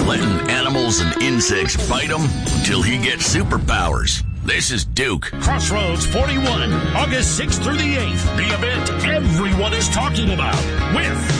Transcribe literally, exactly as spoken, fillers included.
letting animals and insects bite him until he gets superpowers. This is Duke. Crossroads forty-one, August sixth through the eighth. The event everyone is talking about with